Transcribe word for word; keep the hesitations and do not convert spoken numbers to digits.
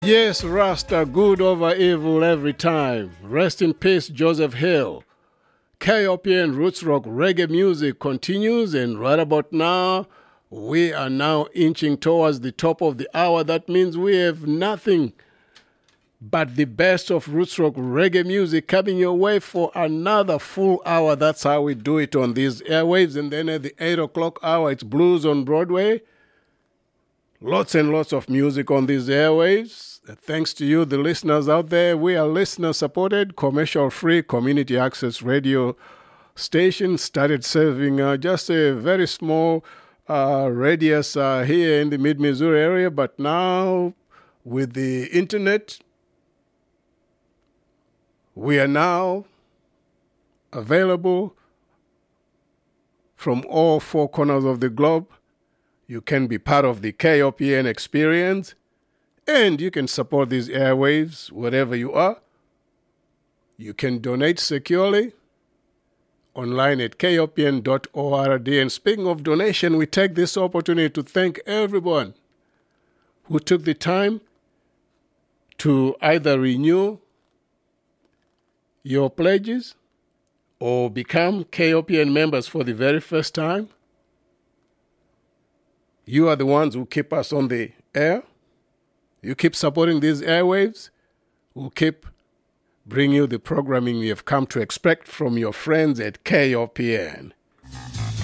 Yes, Rasta, good over evil every time. Rest in peace, Joseph Hill. K O P N Roots Rock reggae music continues, and right about now, we are now inching towards the top of the hour. That means we have nothing but the best of Roots Rock reggae music coming your way for another full hour. That's how we do it on these airwaves. And then at the eight o'clock hour, it's Blues on Broadway. Lots and lots of music on these airwaves. Thanks to you, the listeners out there. We are listener-supported, commercial-free, community access radio station. Started serving uh, just a very small uh, radius uh, here in the mid-Missouri area. But now, with the internet, we are now available from all four corners of the globe. You can be part of the K O P N experience, and you can support these airwaves wherever you are. You can donate securely online at K O P N dot org. And speaking of donation, we take this opportunity to thank everyone who took the time to either renew your pledges or become K O P N members for the very first time. You are the ones who keep us on the air. You keep supporting these airwaves. We'll keep bringing you the programming you have come to expect from your friends at K O P N.